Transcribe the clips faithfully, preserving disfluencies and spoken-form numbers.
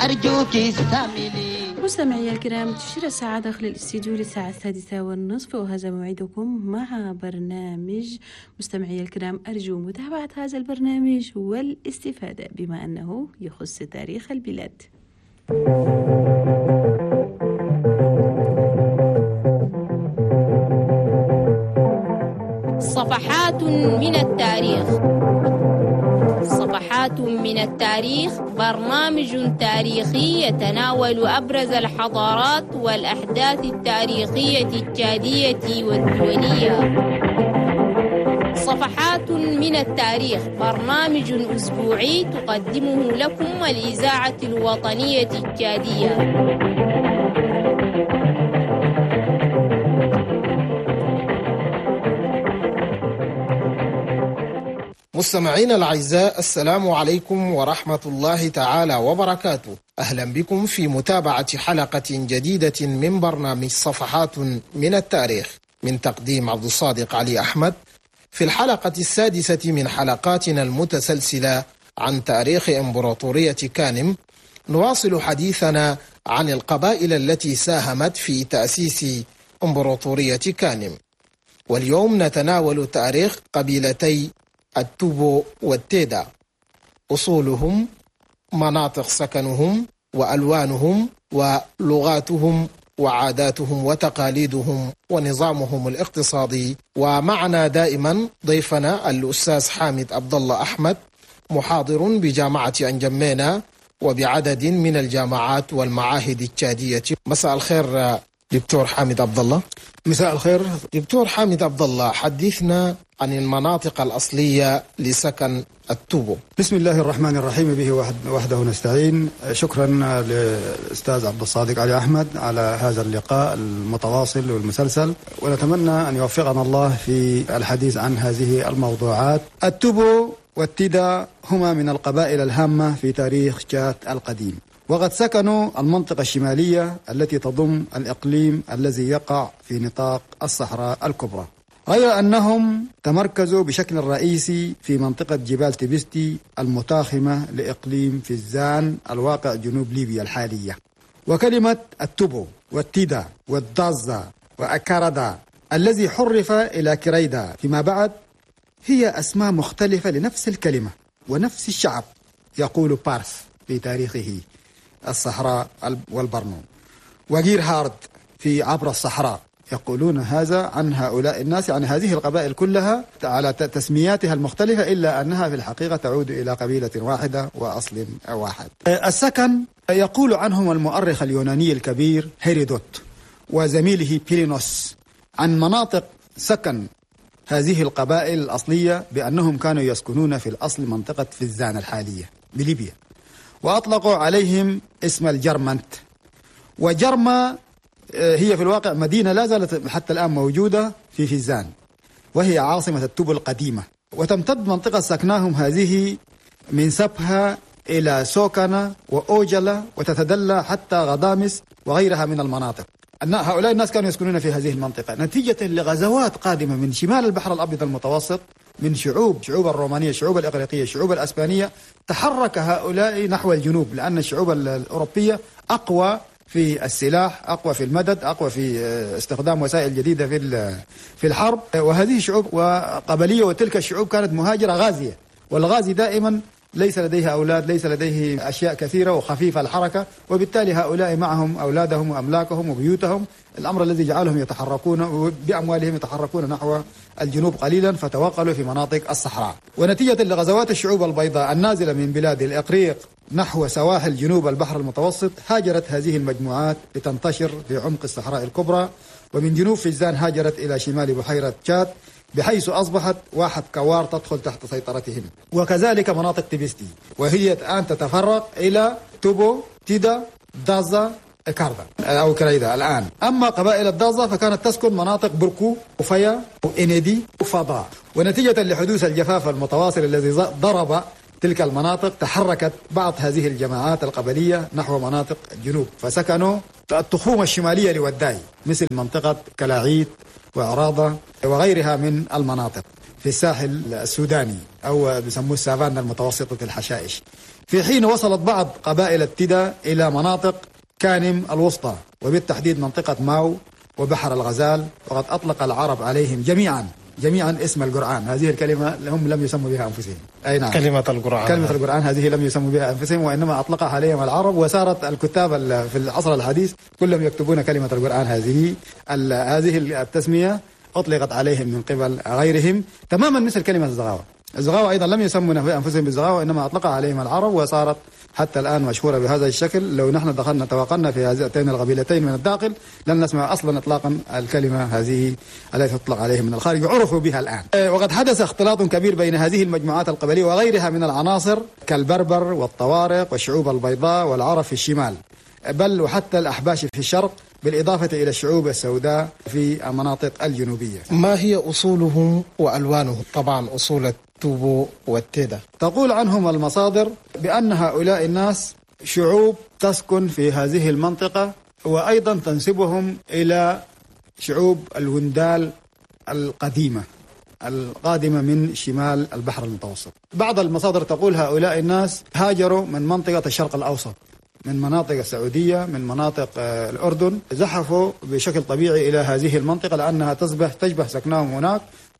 أرجوك استعملي. مستمعي الكرام، تشير الساعة داخل الاستديو للساعة السادسة والنصف، وهذا موعدكم مع برنامج. مستمعي الكرام، أرجو متابعة هذا البرنامج والاستفادة بما أنه يخص تاريخ البلاد. صفحات من التاريخ. صفحات من التاريخ برنامج تاريخي يتناول أبرز الحضارات والأحداث التاريخية التشادية والدولية. صفحات من التاريخ برنامج أسبوعي تقدمه لكم الإذاعة الوطنية التشادية. مستمعينا الأعزاء، السلام عليكم ورحمة الله تعالى وبركاته. أهلا بكم في متابعة حلقة جديدة من برنامج صفحات من التاريخ من تقديم عبد الصادق علي أحمد. في الحلقة السادسة من حلقاتنا المتسلسلة عن تاريخ إمبراطورية كانم، نواصل حديثنا عن القبائل التي ساهمت في تأسيس إمبراطورية كانم، واليوم نتناول تاريخ قبيلتي التوبو والتيدا، أصولهم، مناطق سكنهم، وألوانهم، ولغاتهم، وعاداتهم، وتقاليدهم، ونظامهم الاقتصادي. ومعنا دائما ضيفنا الأستاذ حامد عبد الله أحمد، محاضر بجامعة أنجمينا وبعدد من الجامعات والمعاهد التشادية. مساء الخير دكتور حامد عبد الله. مساء الخير دكتور حامد عبد الله، حدثنا عن المناطق الأصلية لسكن التوبو. بسم الله الرحمن الرحيم، به وحده نستعين. شكرا للأستاذ عبد الصادق علي أحمد على هذا اللقاء المتواصل والمسلسل، ونتمنى أن يوفقنا الله في الحديث عن هذه الموضوعات. التوبو والتيدا هما من القبائل الهامة في تاريخ تشاد القديم، وقد سكنوا المنطقة الشمالية التي تضم الإقليم الذي يقع في نطاق الصحراء الكبرى، غير أنهم تمركزوا بشكل رئيسي في منطقة جبال تبستي المتاخمة لإقليم فيزان الواقع جنوب ليبيا الحالية. وكلمة التوبو والتيدا والدازا وأكاردا الذي حرف إلى كريدا فيما بعد هي أسماء مختلفة لنفس الكلمة ونفس الشعب، يقول بارث في تاريخه الصحراء والبرنو، وجير هارد في عبر الصحراء، يقولون هذا عن هؤلاء الناس، يعني هذه القبائل كلها على تسمياتها المختلفة، إلا أنها في الحقيقة تعود إلى قبيلة واحدة وأصل واحد. السكن يقول عنهم المؤرخ اليوناني الكبير هيرودوت وزميله بيلينوس عن مناطق سكن هذه القبائل الأصلية بأنهم كانوا يسكنون في الأصل منطقة فيزان الحالية بليبيا، وأطلقوا عليهم اسم الجرمنت. وجرما هي في الواقع مدينة لا زالت حتى الآن موجودة في فيزان، وهي عاصمة التوبو القديمة. وتمتد منطقة سكناهم هذه من سبها إلى سوكنا وأوجلا، وتتدلى حتى غضامس وغيرها من المناطق. هؤلاء الناس كانوا يسكنون في هذه المنطقة نتيجة لغزوات قادمة من شمال البحر الأبيض المتوسط، من شعوب شعوب الرومانية، الشعوب الإغريقية، الشعوب الأسبانية. تحرك هؤلاء نحو الجنوب لأن الشعوب الأوروبية أقوى في السلاح، أقوى في المدد، أقوى في استخدام وسائل جديدة في في الحرب. وهذه الشعوب وقبلية، وتلك الشعوب كانت مهاجرة غازية، والغازي دائما ليس لديه أولاد، ليس لديه أشياء كثيرة وخفيفة الحركة، وبالتالي هؤلاء معهم أولادهم وأملاكهم وبيوتهم، الأمر الذي جعلهم يتحركون بأموالهم يتحركون نحو الجنوب قليلا، فتوغلوا في مناطق الصحراء. ونتيجة لغزوات الشعوب البيضاء النازلة من بلاد الإقريق نحو سواحل جنوب البحر المتوسط، هاجرت هذه المجموعات لتنتشر في عمق الصحراء الكبرى، ومن جنوب فيزان هاجرت إلى شمال بحيرة تشاد، بحيث أصبحت واحد كوار تدخل تحت سيطرتهم. وكذلك مناطق تبستي، وهي الآن تتفرق إلى توبو، تيدا، دازا، كاردا أو كريدا الآن. أما قبائل الدازا فكانت تسكن مناطق بركو وفيا وإنيدي وفضاء. ونتيجة لحدوث الجفاف المتواصل الذي ضرب تلك المناطق، تحركت بعض هذه الجماعات القبلية نحو مناطق الجنوب، فسكنوا التخوم الشمالية لوداي مثل منطقة كلاعيد وعراضة وغيرها من المناطق في الساحل السوداني أو بيسموه السافانا المتوسطة الحشائش. في حين وصلت بعض قبائل التدا إلى مناطق كانم الوسطى، وبالتحديد منطقة ماو وبحر الغزال، وقد أطلق العرب عليهم جميعا جميعا اسم القرآن. هذه الكلمة هم لم يسموا بها أنفسهم. أي نعم. كلمة القرآن كلمة القرآن هذه لم يسموا بها أنفسهم، وإنما أطلقها عليهم العرب، وصارت الكتاب في العصر الحديث كلهم يكتبون كلمة القرآن. هذه هذه التسمية أطلقت عليهم من قبل غيرهم، تماما مثل كلمة الزغاوة. الزغاوة أيضا لم يسموا أنفسهم بالزغاوة، إنما أطلقها عليهم العرب، وصارت حتى الآن مشهورة بهذا الشكل. لو نحن دخلنا توقعنا في هذين القبيلتين من الداخل لن نسمع أصلا إطلاقا الكلمة هذه التي تطلق عليهم من الخارج، عرفوا بها الآن. وقد حدث اختلاط كبير بين هذه المجموعات القبلية وغيرها من العناصر كالبربر والطوارق والشعوب البيضاء والعرب في الشمال، بل وحتى الأحباش في الشرق، بالإضافة إلى الشعوب السوداء في المناطق الجنوبية. ما هي أصولهم وألوانهم؟ طبعا أصول التوبو والتيدا. تقول عنهم المصادر بأن هؤلاء الناس شعوب تسكن في هذه المنطقة، وأيضا تنسبهم إلى شعوب الوندال القديمة القادمة من شمال البحر المتوسط. بعض المصادر تقول هؤلاء الناس هاجروا من منطقة الشرق الأوسط، من مناطق السعودية، من مناطق الأردن، زحفوا بشكل طبيعي إلى هذه المنطقة لأنها تصبح تشبه سكنهم هناك،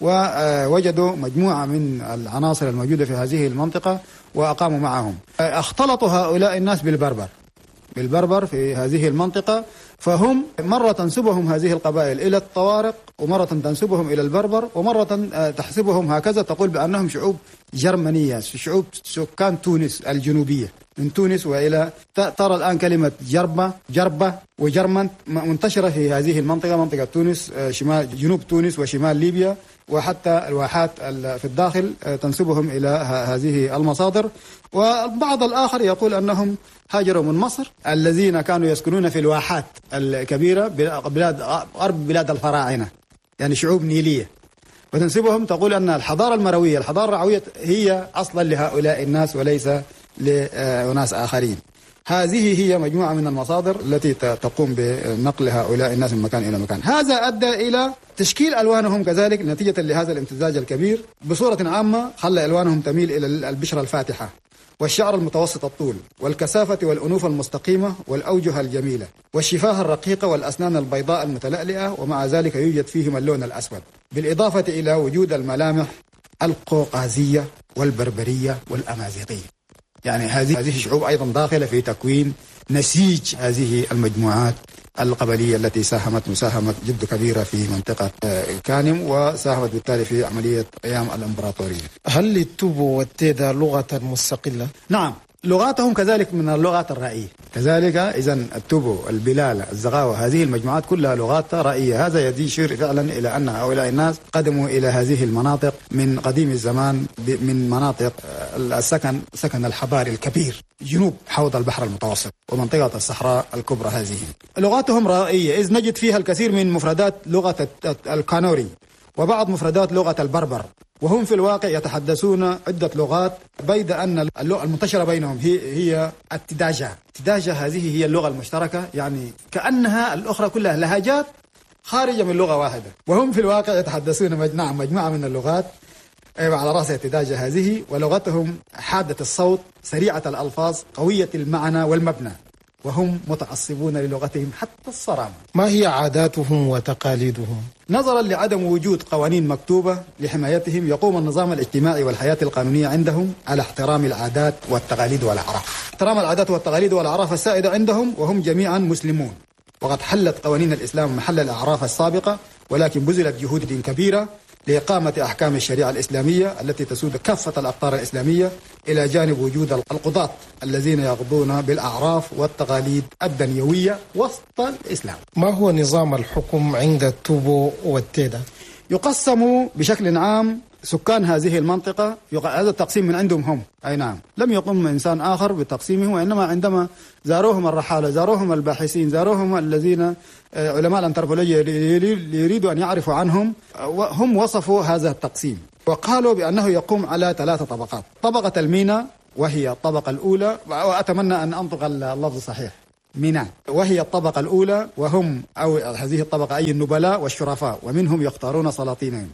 ووجدوا مجموعة من العناصر الموجودة في هذه المنطقة وأقاموا معهم. اختلطوا هؤلاء الناس بالبربر بالبربر في هذه المنطقة، فهم مرة تنسبهم هذه القبائل إلى الطوارق، ومرة تنسبهم إلى البربر، ومرة تحسبهم هكذا، تقول بأنهم شعوب جرمانية، شعوب سكان تونس الجنوبية، من تونس وإلى ترى الآن كلمة جربة جربة وجرمن منتشرة في هذه المنطقة، منطقة تونس، شمال جنوب تونس وشمال ليبيا، وحتى الواحات في الداخل تنسبهم إلى هذه المصادر. وبعض الآخر يقول أنهم هاجروا من مصر، الذين كانوا يسكنون في الواحات الكبيرة بلاد غرب بلاد الفراعنة، يعني شعوب نيلية، وتنسبهم تقول أن الحضارة المروية الحضارة الرعوية هي أصلا لهؤلاء الناس وليس لناس آخرين. هذه هي مجموعة من المصادر التي تقوم بنقل هؤلاء الناس من مكان إلى مكان. هذا أدى إلى تشكيل ألوانهم كذلك نتيجة لهذا الامتزاج الكبير. بصورة عامة خلى ألوانهم تميل إلى البشرة الفاتحة، والشعر المتوسط الطول، والكثافة والأنوف المستقيمة، والأوجه الجميلة، والشفاه الرقيقة، والأسنان البيضاء المتلألئة، ومع ذلك يوجد فيهم اللون الأسود، بالإضافة إلى وجود الملامح القوقازية والبربرية والأمازيغية. يعني هذه هذه الشعوب أيضا داخلة في تكوين نسيج هذه المجموعات القبلية التي ساهمت مساهمة جد كبيرة في منطقة كانم، وساهمت بالتالي في عملية قيام الإمبراطورية. هل للتوبو والتيدا لغة مستقلة؟ نعم، لغاتهم كذلك من اللغات الرائية كذلك. إذا التوبو، البلالة، الزغاوة، هذه المجموعات كلها لغات رائية. هذا يشير فعلا إلى أن هؤلاء الناس قدموا إلى هذه المناطق من قديم الزمان، من مناطق السكن سكن الحضاري الكبير جنوب حوض البحر المتوسط ومنطقة الصحراء الكبرى. هذه لغاتهم رائية، إذ نجد فيها الكثير من مفردات لغة الكانوري وبعض مفردات لغة البربر، وهم في الواقع يتحدثون عدة لغات، بيد أن اللغة المنتشرة بينهم هي هي التداجة. التداجة هذه هي اللغة المشتركة، يعني كأنها الأخرى كلها لهجات خارجة من لغة واحدة، وهم في الواقع يتحدثون مجموعة مجموعة من اللغات على رأس التداجة هذه. ولغتهم حادة الصوت، سريعة الألفاظ، قوية المعنى والمبنى، وهم متعصبون للغتهم حتى الصرامة. ما هي عاداتهم وتقاليدهم؟ نظرا لعدم وجود قوانين مكتوبة لحمايتهم، يقوم النظام الاجتماعي والحياة القانونية عندهم على احترام العادات والتقاليد والأعراف، احترام العادات والتقاليد والأعراف السائدة عندهم، وهم جميعا مسلمون. وقد حلت قوانين الإسلام محل الأعراف السابقة، ولكن بذلت جهود كبيرة لإقامة أحكام الشريعة الإسلامية التي تسود كافة الأقطار الإسلامية، إلى جانب وجود القضاة الذين يقضون بالأعراف والتقاليد الدنيوية وسط الإسلام. ما هو نظام الحكم عند التوبو والتيدا؟ يقسم بشكل عام سكان هذه المنطقة، هذا التقسيم من عندهم هم، أي نعم، لم يقم إنسان آخر بتقسيمه، وإنما عندما زاروهم الرحالة، زاروهم الباحثين، زاروهم الذين علماء الأنثروبولوجيا يريدوا أن يعرفوا عنهم، هم وصفوا هذا التقسيم وقالوا بأنه يقوم على ثلاثة طبقات. طبقة المينا وهي الطبقة الأولى، وأتمنى أن أنطق اللفظ صحيح، مينا، وهي الطبقة الأولى، وهم أو هذه الطبقة أي النبلاء والشرفاء، ومنهم يختارون سلاطينهم.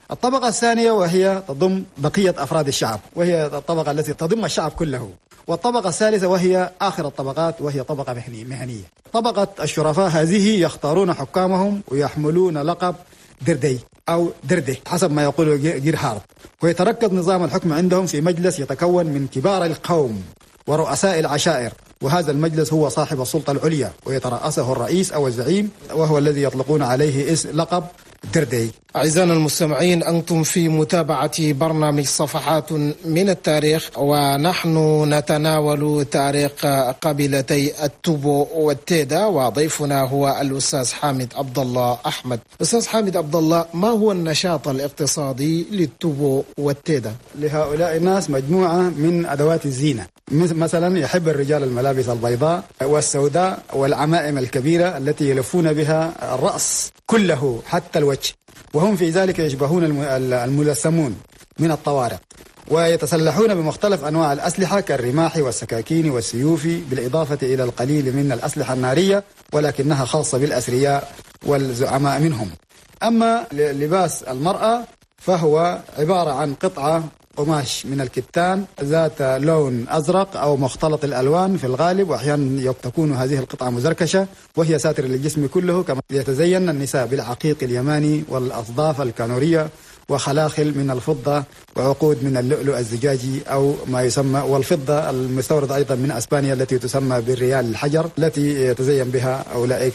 الطبقة الثانية وهي تضم بقية أفراد الشعب، وهي الطبقة التي تضم الشعب كله. والطبقة الثالثة وهي آخر الطبقات، وهي طبقة مهنية. طبقة الشرفاء هذه يختارون حكامهم ويحملون لقب دردي أو درده حسب ما يقول جيرهارد، ويتركز نظام الحكم عندهم في مجلس يتكون من كبار القوم ورؤساء العشائر، وهذا المجلس هو صاحب السلطة العليا ويترأسه الرئيس أو الزعيم، وهو الذي يطلقون عليه اسم لقب دردي. أعزائنا المستمعين، أنتم في متابعة برنامج صفحات من التاريخ، ونحن نتناول تاريخ قبيلتي التوبو والتيدا، وضيفنا هو الأستاذ حامد عبد الله أحمد. أستاذ حامد عبد الله، ما هو النشاط الاقتصادي للتوبو والتيدا؟ لهؤلاء الناس مجموعة من أدوات الزينة، مثلا يحب الرجال الملابس البيضاء والسوداء والعمائم الكبيرة التي يلفون بها الرأس كله حتى الوجه، وهم في ذلك يشبهون الملثمون من الطوارق، ويتسلحون بمختلف أنواع الأسلحة كالرماح والسكاكين والسيوف، بالإضافة إلى القليل من الأسلحة النارية ولكنها خاصة بالأثرياء والزعماء منهم. أما لباس المرأة فهو عبارة عن قطعة قماش من الكتان ذات لون أزرق أو مختلط الألوان في الغالب، وأحيانا تكون هذه القطعة مزركشة وهي ساتر للجسم كله. كما يتزين النساء بالعقيق اليماني والأصداف الكانورية وخلاخل من الفضة وعقود من اللؤلؤ الزجاجي أو ما يسمى، والفضة المستوردة أيضا من أسبانيا التي تسمى بالريال الحجر التي يتزين بها أولئك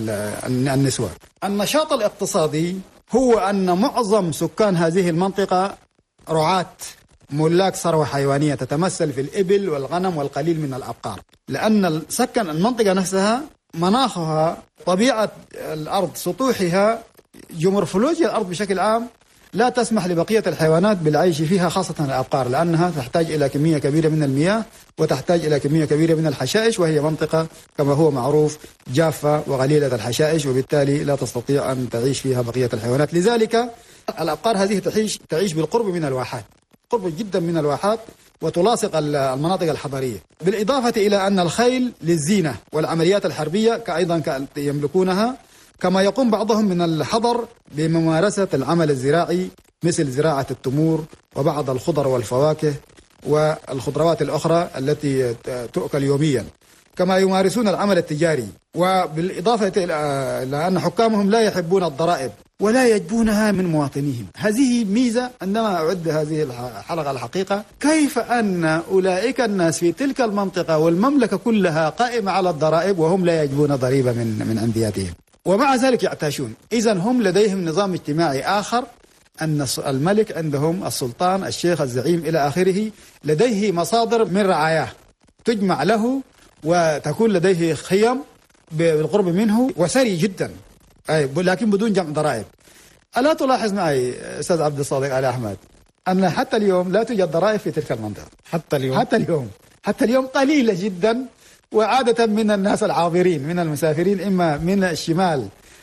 النسوة. النشاط الاقتصادي هو أن معظم سكان هذه المنطقة رعاة ملاك ثروة حيوانية تتمثل في الإبل والغنم والقليل من الأبقار، لأن سكن المنطقة نفسها مناخها، طبيعة الأرض، سطوحها، جمورفولوجيا الأرض بشكل عام لا تسمح لبقية الحيوانات بالعيش فيها، خاصة الأبقار، لأنها تحتاج إلى كمية كبيرة من المياه وتحتاج إلى كمية كبيرة من الحشائش، وهي منطقة كما هو معروف جافة وقليلة الحشائش، وبالتالي لا تستطيع أن تعيش فيها بقية الحيوانات. لذلك الأبقار هذه تعيش تعيش بالقرب من الواحات، قرب جدا من الواحات، وتلاصق المناطق الحضرية، بالإضافة إلى أن الخيل للزينة والعمليات الحربية أيضا يملكونها، كما يقوم بعضهم من الحضر بممارسة العمل الزراعي مثل زراعة التمور وبعض الخضر والفواكه والخضروات الأخرى التي تؤكل يوميا، كما يمارسون العمل التجاري. وبالإضافة إلى أن حكامهم لا يحبون الضرائب ولا يجبونها من مواطنيهم. هذه ميزة. عندما أعد هذه الحلقة الحقيقة كيف أن أولئك الناس في تلك المنطقة والمملكة كلها قائمة على الضرائب وهم لا يجبون ضريبة من من أندياتهم، ومع ذلك يعتاشون. إذن هم لديهم نظام اجتماعي آخر، أن الملك عندهم السلطان الشيخ الزعيم إلى آخره لديه مصادر من رعاياه تجمع له، وتكون لديه خيم بالقرب منه وثري جدا، أي لكن بدون جمع ضرائب. ألا تلاحظ معي أستاذ عبد الصادق علي أحمد أن حتى اليوم لا توجد ضرائب في تلك المنطقة؟ حتى اليوم حتى اليوم حتى اليوم قليلة جدا، وعادة من الناس العابرين من المسافرين، إما من الشمال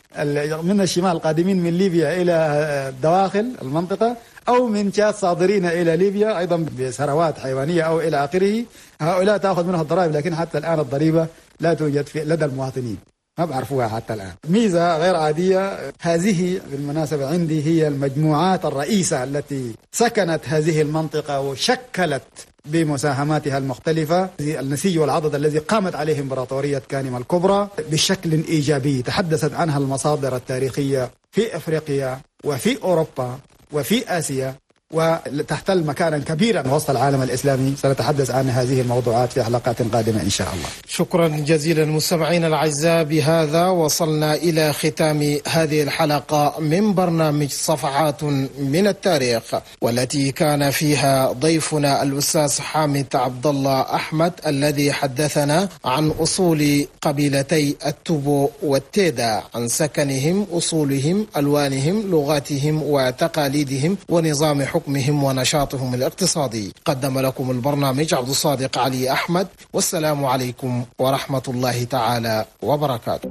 من الشمال القادمين من ليبيا إلى دواخل المنطقة، أو من جهات صادرين إلى ليبيا أيضا بثروات حيوانية أو إلى آخره، هؤلاء تأخذ منها الضرائب، لكن حتى الآن الضريبة لا توجد في لدى المواطنين، ما بعرفوها حتى الآن. ميزة غير عادية. هذه بالمناسبة عندي هي المجموعات الرئيسة التي سكنت هذه المنطقة وشكلت بمساهماتها المختلفة النسيج والعضد الذي قامت عليه إمبراطورية كانما الكبرى بشكل إيجابي تحدثت عنها المصادر التاريخية في أفريقيا وفي أوروبا وفي آسيا، وتحتل مكانا كبيرا وسط العالم الإسلامي. سنتحدث عن هذه الموضوعات في حلقات قادمة إن شاء الله. شكرا جزيلا مستمعينا الأعزاء. بهذا وصلنا إلى ختام هذه الحلقة من برنامج صفحات من التاريخ، والتي كان فيها ضيفنا الأستاذ حامد عبد الله أحمد الذي حدثنا عن أصول قبيلتي التوبو والتيدا، عن سكنهم، أصولهم، ألوانهم، لغاتهم وتقاليدهم ونظام حكمهم ونشاطهم الاقتصادي. قدم لكم البرنامج عبد الصادق علي أحمد، والسلام عليكم ورحمة الله تعالى وبركاته.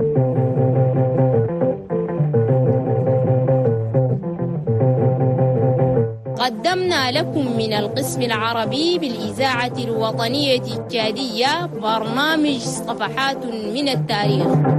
قدمنا لكم من القسم العربي بالإذاعة الوطنية التشادية برنامج صفحات من التاريخ.